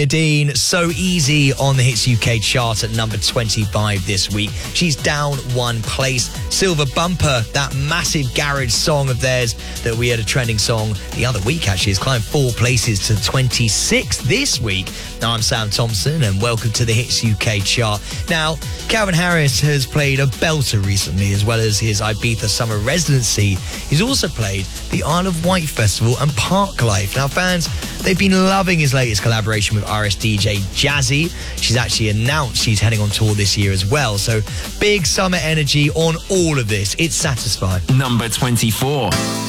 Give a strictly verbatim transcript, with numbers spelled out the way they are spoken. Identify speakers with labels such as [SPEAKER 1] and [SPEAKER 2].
[SPEAKER 1] Nadine, So Easy on the Hits U K chart at number twenty-five this week. She's down one place. Silver Bumper, that massive garage song of theirs that we had a trending song the other week actually, has climbed four places to twenty-sixth this week. Now, I'm Sam Thompson and welcome to the Hits U K chart. Now, Calvin Harris has played a belter recently, as well as his Ibiza summer residency. He's also played the Isle of Wight Festival and Parklife. Now, fans, they've been loving his latest collaboration with R S D J Jazzy. She's actually announced she's heading on tour this year as well. So big summer energy on all of this. It's Satisfied.
[SPEAKER 2] Number twenty-four.